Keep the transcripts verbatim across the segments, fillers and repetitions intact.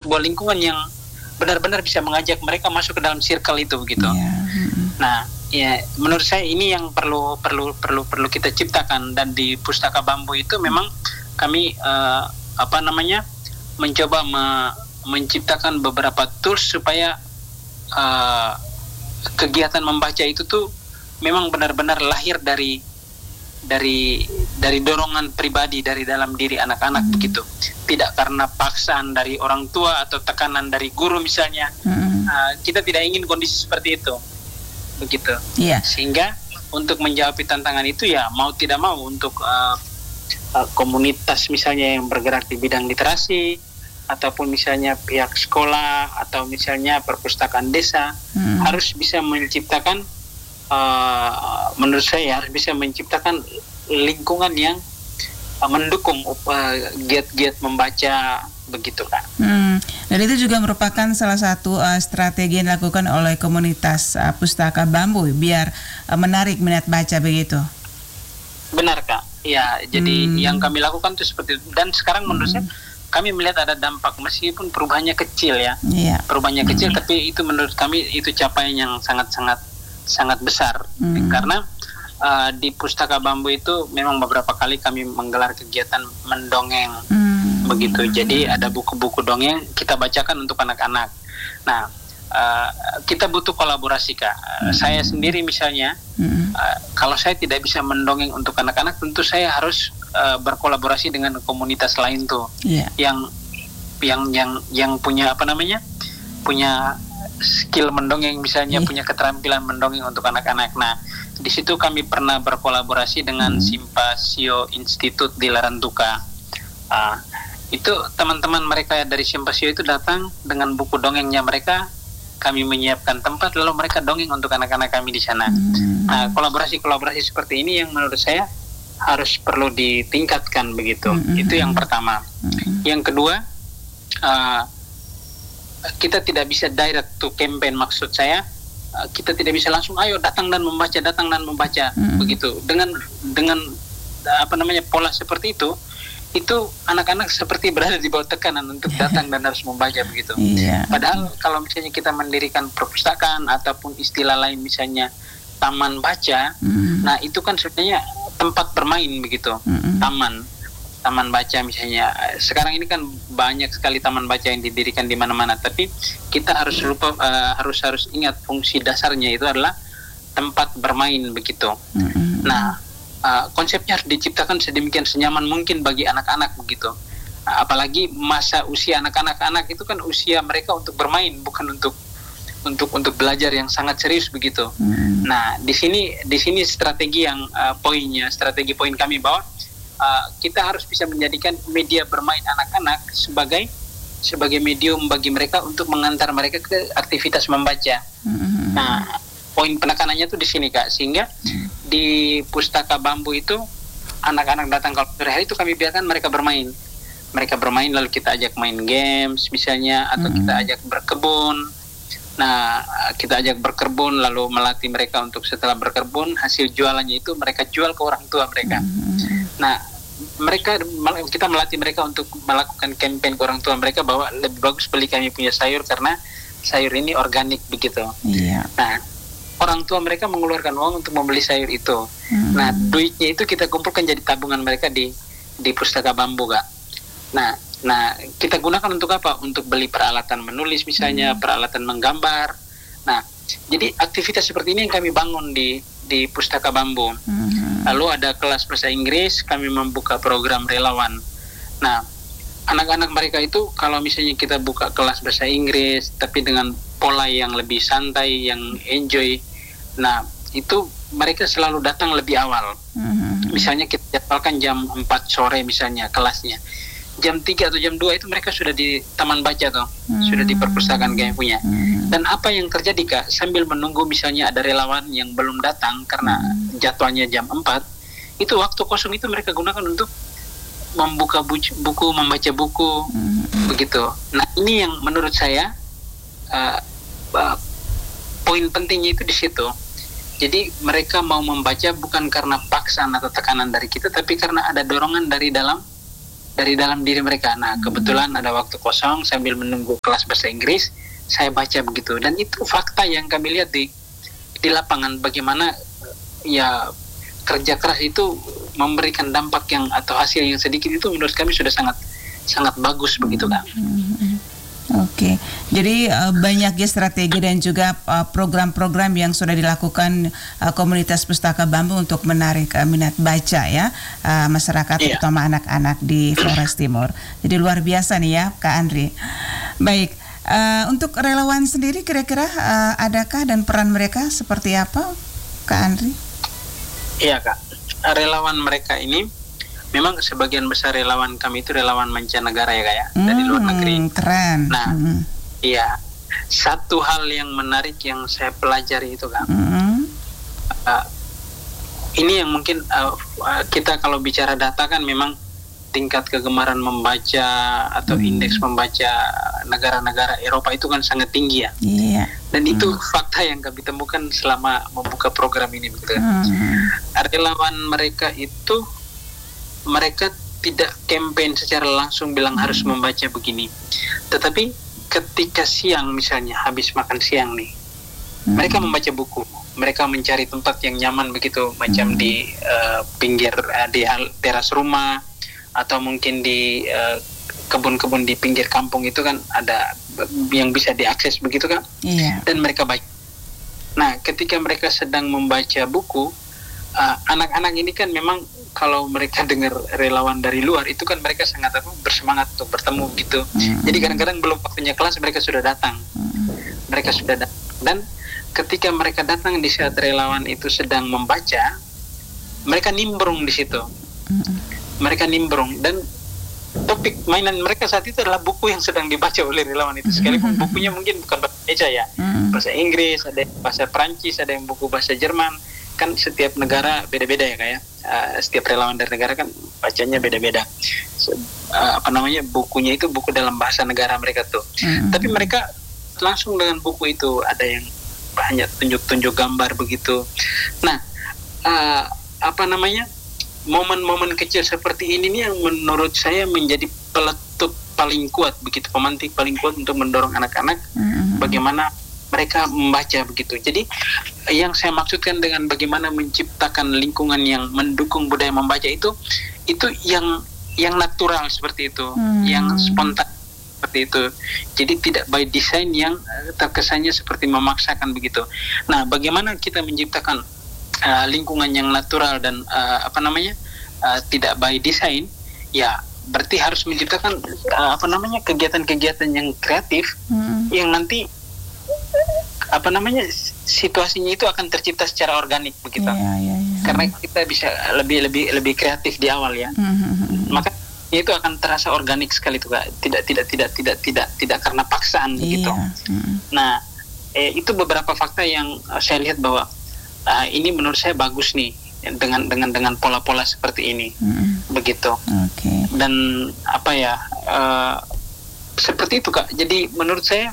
sebuah lingkungan yang benar-benar bisa mengajak mereka masuk ke dalam circle itu begitu. Yeah. Nah, ya menurut saya ini yang perlu perlu perlu perlu kita ciptakan, dan di Pustaka Bambu itu memang kami uh, apa namanya mencoba me- menciptakan beberapa tools supaya uh, kegiatan membaca itu tuh memang benar-benar lahir dari dari dari dorongan pribadi dari dalam diri anak-anak hmm. begitu, tidak karena paksaan dari orang tua atau tekanan dari guru misalnya. hmm. uh, kita tidak ingin kondisi seperti itu begitu. yeah. Sehingga untuk menjawab tantangan itu ya mau tidak mau untuk uh, uh, komunitas misalnya yang bergerak di bidang literasi, ataupun misalnya pihak sekolah, atau misalnya perpustakaan desa hmm. harus bisa menciptakan Uh, menurut saya harus bisa menciptakan lingkungan yang uh, mendukung uh, giat-giat membaca begitu kan. Hmm. Dan itu juga merupakan salah satu uh, strategi yang dilakukan oleh komunitas uh, Pustaka Bambu biar uh, menarik minat baca begitu. Benar Kak. Ya, jadi hmm. yang kami lakukan itu seperti itu. Dan sekarang menurut hmm. saya kami melihat ada dampak meskipun perubahannya kecil ya. Yeah. Perubahannya hmm. kecil, tapi itu menurut kami itu capaian yang sangat-sangat sangat besar. hmm. Karena uh, di Pustaka Bambu itu memang beberapa kali kami menggelar kegiatan mendongeng hmm. begitu. Jadi ada buku-buku dongeng kita bacakan untuk anak-anak. Nah, uh, kita butuh kolaborasi Kak. hmm. Saya sendiri misalnya hmm. uh, kalau saya tidak bisa mendongeng untuk anak-anak, tentu saya harus uh, berkolaborasi dengan komunitas lain tuh. yeah. yang yang yang yang punya apa namanya punya skill mendongeng misalnya, yeah. punya keterampilan mendongeng untuk anak-anak. Nah, di situ kami pernah berkolaborasi dengan hmm. Simpasio Institute di Larantuka. Uh, itu teman-teman mereka dari Simpasio itu datang dengan buku dongengnya mereka, kami menyiapkan tempat lalu mereka dongeng untuk anak-anak kami di sana. Hmm. Nah, kolaborasi-kolaborasi seperti ini yang menurut saya harus perlu ditingkatkan begitu. Hmm. Itu yang pertama. Hmm. Yang kedua, uh, kita tidak bisa direct to campaign, maksud saya uh, kita tidak bisa langsung ayo datang dan membaca datang dan membaca hmm. begitu. Dengan dengan apa namanya pola seperti itu, itu anak-anak seperti berada di bawah tekanan untuk datang dan harus membaca begitu. yeah. Padahal kalau misalnya kita mendirikan perpustakaan ataupun istilah lain misalnya taman baca, hmm. nah itu kan sebenarnya tempat bermain begitu. hmm. Taman taman baca misalnya. Sekarang ini kan banyak sekali taman baca yang didirikan di mana-mana, tapi kita harus lupa uh, harus harus ingat fungsi dasarnya itu adalah tempat bermain begitu. Mm-hmm. Nah, uh, konsepnya harus diciptakan sedemikian senyaman mungkin bagi anak-anak begitu. Uh, apalagi masa usia anak-anak anak itu kan usia mereka untuk bermain, bukan untuk untuk untuk belajar yang sangat serius begitu. Mm-hmm. Nah, di sini di sini strategi yang uh, poinnya, strategi poin kami bahwa Uh, kita harus bisa menjadikan media bermain anak-anak sebagai sebagai medium bagi mereka untuk mengantar mereka ke aktivitas membaca. Mm-hmm. Nah, poin penekanannya tuh di sini Kak, sehingga mm. di Pustaka Bambu itu anak-anak datang kalau sore hari itu kami biarkan mereka bermain. Mereka bermain lalu kita ajak main games misalnya, atau mm-hmm. kita ajak berkebun. Nah, kita ajak berkebun lalu melatih mereka untuk setelah berkebun hasil jualannya itu mereka jual ke orang tua mereka. Mm-hmm. Nah, mereka kita melatih mereka untuk melakukan campaign ke orang tua mereka bahwa lebih bagus beli kami punya sayur karena sayur ini organik begitu. Yeah. Nah, orang tua mereka mengeluarkan uang untuk membeli sayur itu. Mm-hmm. Nah, duitnya itu kita kumpulkan jadi tabungan mereka di di Pustaka Bambu Kak. Nah, nah kita gunakan untuk apa? Untuk beli peralatan menulis misalnya, mm-hmm. peralatan menggambar. Nah, jadi aktivitas seperti ini yang kami bangun di di Pustaka Bambu. Mm-hmm. Lalu ada kelas bahasa Inggris, kami membuka program relawan. Nah, anak-anak mereka itu kalau misalnya kita buka kelas bahasa Inggris tapi dengan pola yang lebih santai, yang enjoy, nah itu mereka selalu datang lebih awal. Mm-hmm. Misalnya kita jadwalkan jam empat sore misalnya kelasnya, jam tiga atau jam dua itu mereka sudah di taman baca tuh, mm-hmm. sudah di perpustakaan kami punya. Mm-hmm. Dan apa yang terjadi Kak, sambil menunggu misalnya ada relawan yang belum datang karena mm-hmm. jadwalnya jam empat, itu waktu kosong itu mereka gunakan untuk membuka buku, buku membaca buku, mm-hmm. begitu. Nah, ini yang menurut saya uh, uh, poin pentingnya itu di situ. Jadi mereka mau membaca bukan karena paksaan atau tekanan dari kita, tapi karena ada dorongan dari dalam dari dalam diri mereka. Nah, kebetulan ada waktu kosong sambil menunggu kelas bahasa Inggris, saya baca begitu. Dan itu fakta yang kami lihat di di lapangan, bagaimana ya kerja keras itu memberikan dampak yang atau hasil yang sedikit itu menurut kami sudah sangat sangat bagus begitu, Kak. Oke, jadi uh, banyak ya strategi dan juga uh, program-program yang sudah dilakukan uh, komunitas Pustaka Bambu untuk menarik uh, minat baca ya uh, masyarakat, Iya. terutama anak-anak di Flores Timur. Jadi luar biasa nih ya, Kak Andri. Baik, uh, untuk relawan sendiri kira-kira uh, adakah dan peran mereka seperti apa, Kak Andri? Iya, Kak. Relawan mereka ini memang sebagian besar relawan kami itu relawan mancanegara ya, Kak ya, Hmm, dari luar negeri. Keren. Nah, Hmm. iya. Satu hal yang menarik yang saya pelajari itu, Kak. Hmm. Uh, ini yang mungkin uh, uh, kita kalau bicara data kan memang tingkat kegemaran membaca atau Hmm. indeks membaca negara-negara Eropa itu kan sangat tinggi ya. Iya. Dan itu fakta yang kami temukan selama membuka program ini begitu kan. Hmm. Relawan mereka itu mereka tidak campaign secara langsung bilang harus membaca begini. Tetapi ketika siang misalnya habis makan siang nih, Hmm. mereka membaca buku. Mereka mencari tempat yang nyaman begitu, macam di uh, pinggir uh, di hal- teras rumah atau mungkin di uh, kebun-kebun di pinggir kampung itu kan ada yang bisa diakses begitu kan. Iya. Dan mereka baca. Nah, ketika mereka sedang membaca buku, uh, anak-anak ini kan memang kalau mereka dengar relawan dari luar itu kan mereka sangat apa, bersemangat untuk bertemu gitu. Hmm. Jadi kadang-kadang belum waktunya kelas mereka sudah datang. Hmm. Mereka sudah datang. Dan ketika mereka datang di saat relawan itu sedang membaca, mereka nimbrung di situ. Hmm. Mereka nimbrung dan topik mainan mereka saat itu adalah buku yang sedang dibaca oleh relawan itu. Sekalipun bukunya mungkin bukan bahasa Indonesia ya, Hmm. bahasa Inggris, ada yang bahasa Perancis, ada yang buku bahasa Jerman. Kan setiap negara beda-beda ya, kayak uh, setiap relawan dari negara kan bacanya beda-beda. So, uh, apa namanya bukunya itu buku dalam bahasa negara mereka tuh. Hmm. Tapi mereka langsung dengan buku itu ada yang banyak tunjuk-tunjuk gambar begitu. Nah, uh, apa namanya momen-momen kecil seperti ini nih yang menurut saya menjadi peletup paling kuat begitu, pemantik paling kuat untuk mendorong anak-anak Hmm. bagaimana mereka membaca begitu. Jadi yang saya maksudkan dengan bagaimana menciptakan lingkungan yang mendukung budaya membaca itu itu yang yang natural seperti itu, Hmm. yang spontan seperti itu. Jadi tidak by design yang eh, terkesannya seperti memaksakan begitu. Nah, bagaimana kita menciptakan uh, lingkungan yang natural dan uh, apa namanya uh, tidak by design, ya berarti harus menciptakan uh, apa namanya kegiatan-kegiatan yang kreatif Hmm. yang nanti apa namanya situasinya itu akan tercipta secara organik begitu. Iya, iya, iya. Karena kita bisa lebih lebih lebih kreatif di awal ya. Hmm. Maka itu akan terasa organik sekali tuh, Kak. Tidak tidak tidak tidak tidak tidak karena paksaan begitu. Iya. Hmm. Nah, eh, itu beberapa fakta yang uh, saya lihat bahwa uh, ini menurut saya bagus nih dengan dengan dengan pola-pola seperti ini. Hmm. Begitu. Oke. Dan apa ya uh, seperti itu, Kak. Jadi menurut saya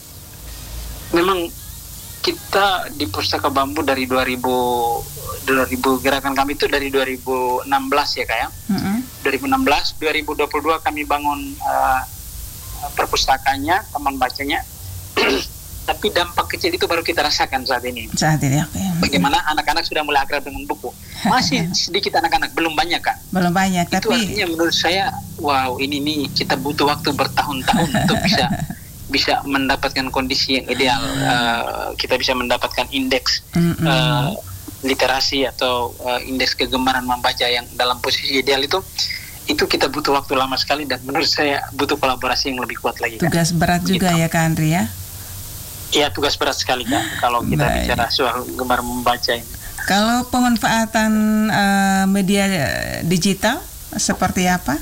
memang kita di Pustaka Bambu dari dua ribu dua ribu gerakan kami itu dari dua ribu enam belas ya, Kak ya. Hmm. dua ribu enam belas dua ribu dua puluh dua kami bangun uh, perpustakanya, taman bacanya. Tapi dampak kecil itu baru kita rasakan saat ini. Saat ini oke. Bagaimana anak-anak sudah mulai akrab dengan buku. Masih sedikit anak-anak, belum banyak, Kak. Belum banyak, Itu tapi artinya menurut saya, wow, ini nih kita butuh waktu bertahun-tahun untuk bisa bisa mendapatkan kondisi yang ideal. Uh, kita bisa mendapatkan indeks Mm-mm. uh, literasi atau uh, indeks kegemaran membaca yang dalam posisi ideal itu, itu kita butuh waktu lama sekali dan menurut saya butuh kolaborasi yang lebih kuat lagi, Kak. tugas berat juga Begitu. ya, Kak Andri ya. Iya, tugas berat sekali, Kak, kalau kita Baik. bicara soal gemar membaca ini. Kalau pemanfaatan uh, media digital seperti apa?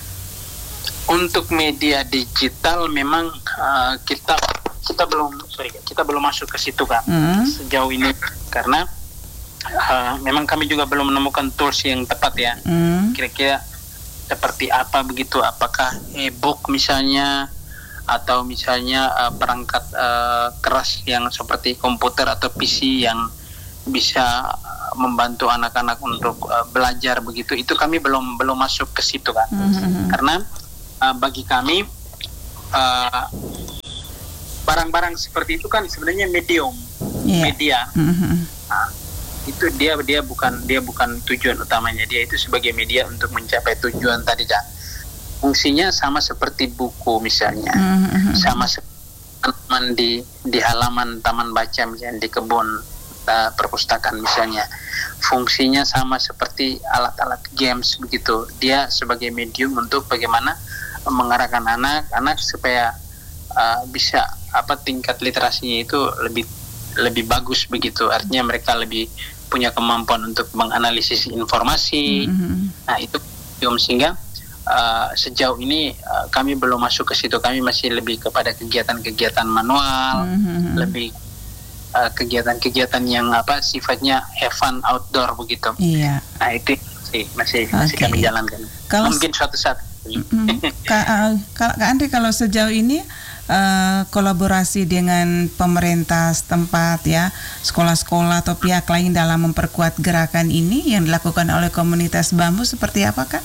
Untuk media digital memang uh, kita kita belum sorry kita belum masuk ke situ, Kak, Hmm. sejauh ini karena uh, memang kami juga belum menemukan tools yang tepat ya. Hmm. Kira-kira seperti apa begitu? Apakah e-book misalnya atau misalnya uh, perangkat uh, keras yang seperti komputer atau P C yang bisa membantu anak-anak untuk uh, belajar begitu, itu kami belum belum masuk ke situ kan. Mm-hmm. Karena uh, bagi kami uh, barang-barang seperti itu kan sebenarnya medium, yeah. media. Mm-hmm. Nah, itu dia dia bukan dia bukan tujuan utamanya, dia itu sebagai media untuk mencapai tujuan tadi kan. Fungsinya sama seperti buku misalnya, mm-hmm. sama seperti teman di di halaman taman baca misalnya, di kebun uh, perpustakaan misalnya. Fungsinya sama seperti alat-alat games begitu. Dia sebagai medium untuk bagaimana mengarahkan anak-anak supaya uh, bisa apa tingkat literasinya itu lebih lebih bagus begitu. Artinya mereka lebih punya kemampuan untuk menganalisis informasi. Mm-hmm. Nah itu sehingga uh, sejauh ini uh, kami belum masuk ke situ. Kami masih lebih kepada kegiatan-kegiatan manual, mm-hmm. lebih uh, kegiatan-kegiatan yang apa sifatnya have fun outdoor begitu. Iya. Nah itu sih masih masih okay. kami jalankan. Kalau mungkin suatu saat. Mm-hmm. Kak, uh, Kak Andre, kalau sejauh ini Uh, kolaborasi dengan pemerintah setempat ya, sekolah-sekolah atau pihak lain dalam memperkuat gerakan ini yang dilakukan oleh komunitas bambu seperti apa Kak?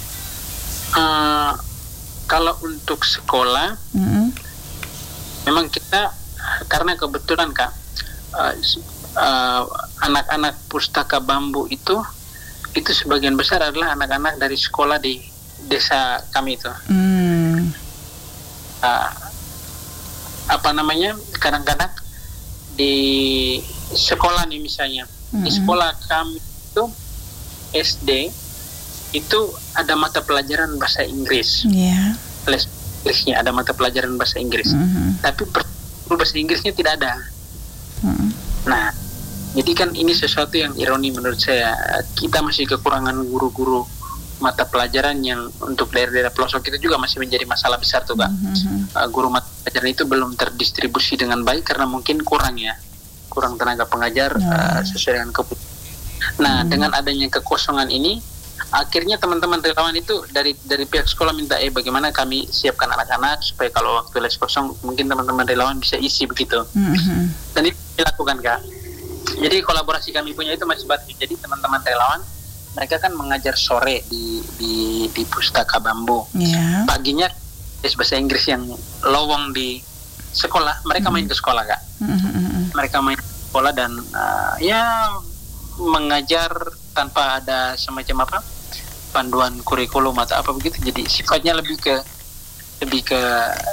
Uh, kalau untuk sekolah, mm-hmm. memang kita karena kebetulan Kak, uh, uh, anak-anak pustaka bambu itu itu sebagian besar adalah anak-anak dari sekolah di desa kami itu. Mm. Uh, apa namanya kadang-kadang di sekolah nih misalnya, mm-hmm. di sekolah kami itu S D itu ada mata pelajaran bahasa Inggris, yeah. les Inggrisnya ada mata pelajaran bahasa Inggris, mm-hmm. tapi bahasa Inggrisnya tidak ada. Mm-hmm. Nah jadi kan ini sesuatu yang ironi menurut saya, kita masih kekurangan guru-guru mata pelajaran yang untuk daerah-daerah pelosok itu juga masih menjadi masalah besar tuh Kak. Mm-hmm. Uh, guru mata pelajaran itu belum terdistribusi dengan baik karena mungkin kurang ya, kurang tenaga pengajar mm-hmm. uh, sesuai dengan kebutuhan. Nah mm-hmm. dengan adanya kekosongan ini, akhirnya teman-teman relawan itu dari dari pihak sekolah minta eh bagaimana kami siapkan anak-anak supaya kalau waktu les kosong mungkin teman-teman relawan bisa isi begitu. Mm-hmm. Dan itu dilakukan Kak. Jadi kolaborasi kami punya itu masih bagus. Jadi teman-teman relawan mereka kan mengajar sore di di, di pustaka bambu. Yeah. Paginya les bahasa Inggris yang lowong di sekolah, mereka mm-hmm. main ke sekolah Kak. Mm-hmm. Mereka main ke sekolah dan uh, ya mengajar tanpa ada semacam apa panduan kurikulum atau apa begitu. Jadi sifatnya lebih ke lebih ke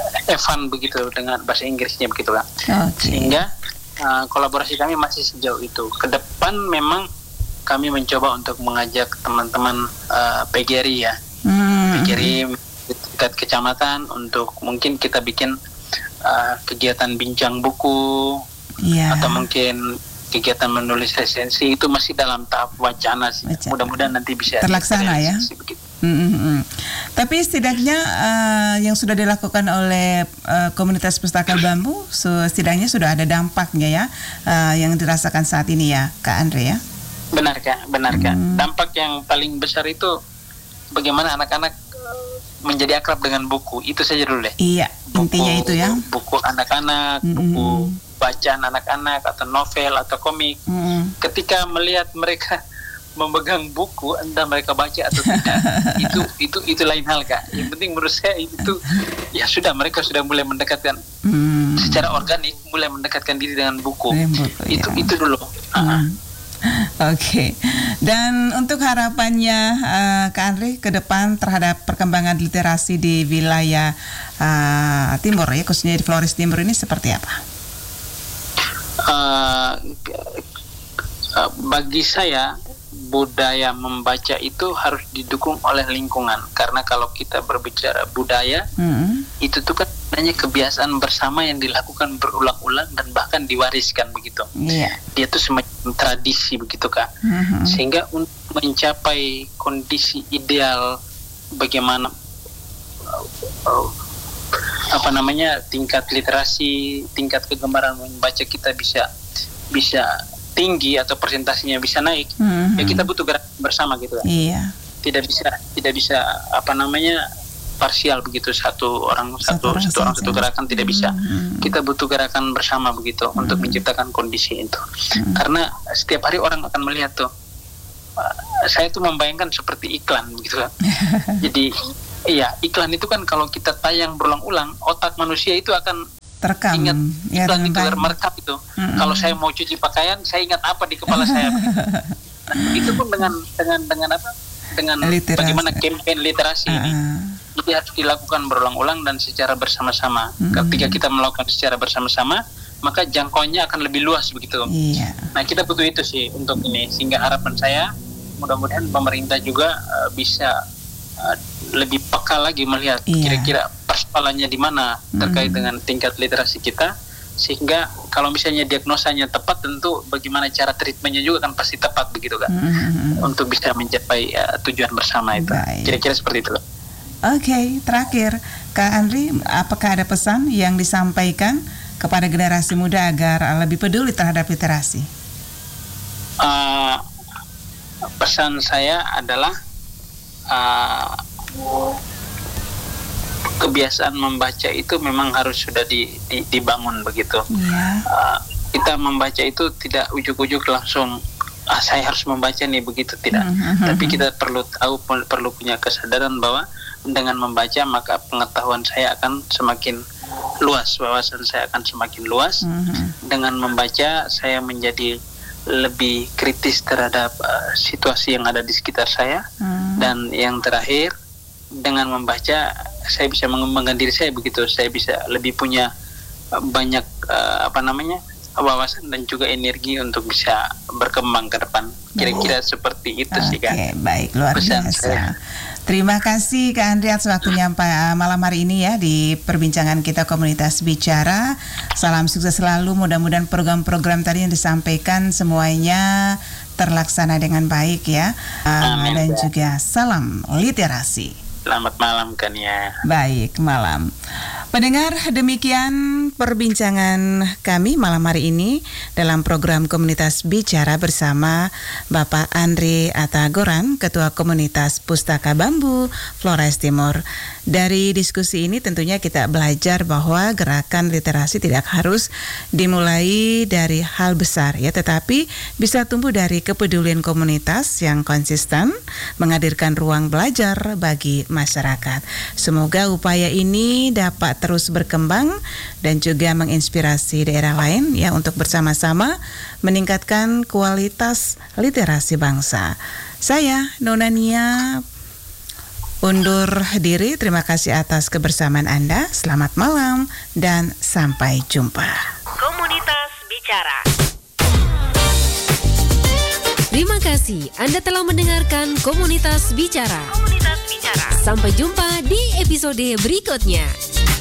fun begitu dengan bahasa Inggrisnya begitu Kak. Okay. Sehingga uh, kolaborasi kami masih sejauh itu. Ke depan memang kami mencoba untuk mengajak teman-teman uh, P G R I ya, hmm. P G R I tingkat kecamatan untuk mungkin kita bikin uh, kegiatan bincang buku, yeah. atau mungkin kegiatan menulis resensi, itu masih dalam tahap wacana sih. Wacana. Mudah-mudahan nanti bisa terlaksana ya. Mm-hmm. Tapi setidaknya uh, yang sudah dilakukan oleh uh, komunitas pustaka bambu, so, setidaknya sudah ada dampaknya ya, uh, yang dirasakan saat ini ya, Kak Andre ya. Benar Kak, benar Kak. Hmm. Dampak yang paling besar itu bagaimana anak-anak menjadi akrab dengan buku. Itu saja dulu deh. Iya, buku, intinya itu ya. Buku anak-anak, mm-hmm. buku bacaan anak-anak atau novel atau komik. Mm-hmm. Ketika melihat mereka memegang buku, entah mereka baca atau tidak, itu itu itu lain hal Kak. Yang penting menurut saya itu ya sudah, mereka sudah mulai mendekatkan mm. secara organik, mulai mendekatkan diri dengan buku. buku itu ya. Itu dulu. Mm. Uh-huh. Oke, okay. Dan untuk harapannya uh, Kak Andre ke depan terhadap perkembangan literasi di wilayah uh, timur ya, khususnya di Flores Timur ini seperti apa? Uh, uh, bagi saya budaya membaca itu harus didukung oleh lingkungan, karena kalau kita berbicara budaya, mm-hmm. itu tuh kan hanya kebiasaan bersama yang dilakukan berulang-ulang dan bahkan diwariskan begitu. Yeah. Dia tuh semacam tradisi begitu Kak. Mm-hmm. Sehingga untuk mencapai kondisi ideal bagaimana uh, uh, apa namanya tingkat literasi, tingkat kegemaran membaca kita bisa bisa tinggi atau presentasinya bisa naik, mm-hmm. ya kita butuh gerak bersama gitu kan. Iya. Tidak bisa tidak bisa apa namanya parsial begitu, satu orang Satu satu orang satu orang saja. satu gerakan tidak bisa. Hmm. Kita butuh gerakan bersama begitu untuk menciptakan kondisi itu. Hmm. Karena setiap hari orang akan melihat tuh. uh, Saya tuh membayangkan seperti iklan begitu kan. Jadi iya, iklan itu kan kalau kita tayang berulang-ulang, otak manusia itu akan Terekam ingat ya, iklan dengan itu, baik. merekam itu. Mm-mm. Kalau saya mau cuci pakaian, saya ingat apa di kepala saya. Nah, itu pun dengan dengan dengan apa? Dengan Literasi. bagaimana campaign literasi ini. Ah, Jadi harus dilakukan berulang-ulang dan secara bersama-sama. Mm-mm. Ketika kita melakukan secara bersama-sama, maka jangkauannya akan lebih luas begitu. iya. Nah, kita butuh itu sih untuk ini. Sehingga harapan saya, mudah-mudahan pemerintah juga uh, bisa uh, lebih peka lagi melihat Iya. kira-kira persoalannya di mana terkait Mm. dengan tingkat literasi kita. Sehingga kalau misalnya diagnosanya tepat, tentu bagaimana cara treatmentnya juga kan pasti tepat begitu kan. Mm-mm. Untuk bisa mencapai uh, tujuan bersama itu. Baik. Kira-kira seperti itu. Oke, terakhir Kak Andri, apakah ada pesan yang disampaikan kepada generasi muda agar uh, lebih peduli terhadap literasi? Uh, pesan saya adalah uh, kebiasaan membaca itu memang harus sudah di, di, dibangun begitu. Iya. Uh, kita membaca itu tidak ujuk-ujuk langsung ah saya harus membaca nih begitu, tidak. Mm-hmm. Tapi kita perlu tahu, perlu punya kesadaran bahwa dengan membaca maka pengetahuan saya akan semakin luas, wawasan saya akan semakin luas. Mm-hmm. Dengan membaca saya menjadi lebih kritis terhadap uh, situasi yang ada di sekitar saya. Mm-hmm. Dan yang terakhir, dengan membaca saya bisa mengembangkan diri saya begitu, saya bisa lebih punya uh, banyak uh, apa namanya wawasan dan juga energi untuk bisa berkembang ke depan. Kira-kira seperti itu sih Kak. Oke, baik, luar Pesan biasa. saya. Terima kasih Kak Andri atas waktunya uh, malam hari ini ya di perbincangan kita Komunitas Bicara. Salam sukses selalu, mudah-mudahan program-program tadi yang disampaikan semuanya terlaksana dengan baik ya. Uh, Amin, dan ya. juga salam literasi. Selamat malam kan ya. Baik, malam. Pendengar, demikian perbincangan kami malam hari ini dalam program Komunitas Bicara bersama Bapak Andri Atagoran, Ketua Komunitas Pustaka Bambu Flores Timur. Dari diskusi ini tentunya kita belajar bahwa gerakan literasi tidak harus dimulai dari hal besar ya, tetapi bisa tumbuh dari kepedulian komunitas yang konsisten menghadirkan ruang belajar bagi masyarakat. Semoga upaya ini dapat terus berkembang dan juga menginspirasi daerah lain ya untuk bersama-sama meningkatkan kualitas literasi bangsa. Saya Nona Nia undur diri. Terima kasih atas kebersamaan Anda. Selamat malam dan sampai jumpa. Komunitas Bicara. Terima kasih Anda telah mendengarkan Komunitas Bicara. Komunitas Bicara. Sampai jumpa di episode berikutnya.